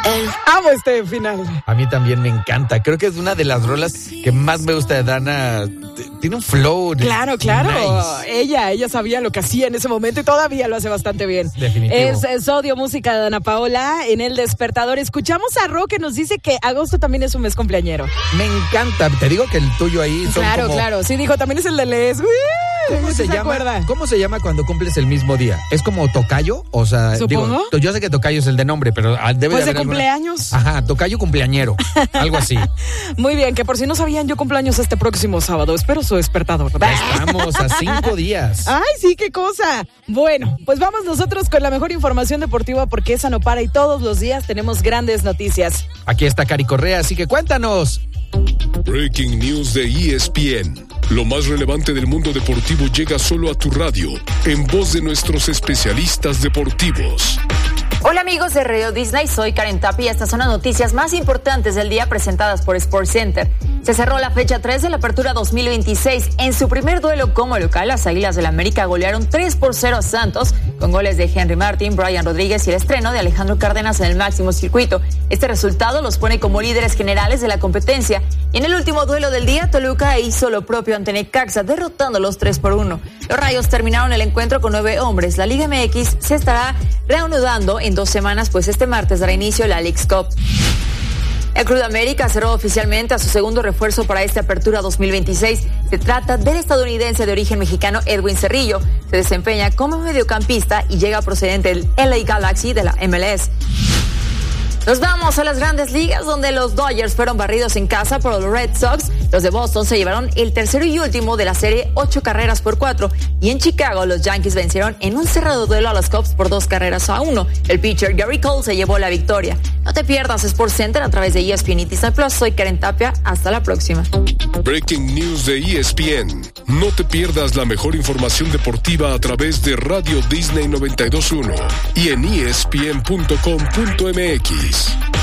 Amo este final. A mí también me encanta. Creo que es una de las rolas que más me gusta de Dana. Tiene un flow. Claro. Nice. Ella sabía lo que hacía en ese momento y todavía lo hace bastante bien. Definitivo. Es Sodio, música de Dana Paola en El Despertador. Escuchamos a Ro que nos dice que agosto también es un mes cumpleañero. Me encanta. Te digo que el tuyo ahí son Claro. Sí, dijo, también es el de Les. ¿Cómo se llama? ¿Cómo se llama cuando cumples el mismo día? ¿Es como tocayo? O sea, ¿supongo? Digo, yo sé que tocayo es el de nombre, pero debe pues de haber cumpleaños. Ajá, tocayo cumpleañero, algo así. Muy bien, que por si no sabían, yo cumpleaños este próximo sábado. Espero su despertador. Ya estamos a 5 días. Ay, sí, qué cosa. Bueno, pues vamos nosotros con la mejor información deportiva porque esa no para y todos los días tenemos grandes noticias. Aquí está Cari Correa, así que cuéntanos. Breaking News de ESPN. Lo más relevante del mundo deportivo llega solo a tu radio, en voz de nuestros especialistas deportivos. Hola amigos de Radio Disney, soy Karen Tapia y estas son las noticias más importantes del día presentadas por SportsCenter. Se cerró la fecha 3 de la Apertura 2026. En su primer duelo como local, las Águilas del América golearon 3-0 a Santos, con goles de Henry Martin, Brian Rodríguez y el estreno de Alejandro Cárdenas en el máximo circuito. Este resultado los pone como líderes generales de la competencia. Y en el último duelo del día, Toluca hizo lo propio ante Necaxa, derrotándolos 3-1. Los Rayos terminaron el encuentro con 9 hombres. La Liga MX se estará reanudando en 2 semanas, pues este martes dará inicio la Leagues Cup. El Club América cerró oficialmente a su segundo refuerzo para esta Apertura 2026. Se trata del estadounidense de origen mexicano Edwin Cerrillo. Se desempeña como mediocampista y llega procedente del LA Galaxy de la MLS. Nos vamos a las grandes ligas donde los Dodgers fueron barridos en casa por los Red Sox. Los de Boston se llevaron el tercero y último de la serie 8-4. Y en Chicago los Yankees vencieron en un cerrado duelo a los Cubs por 2-1. El pitcher Gary Cole se llevó la victoria. No te pierdas SportsCenter a través de ESPN y Disney Plus. Soy Karen Tapia. Hasta la próxima. Breaking News de ESPN. No te pierdas la mejor información deportiva a través de Radio Disney 92.1 y en ESPN.com.mx.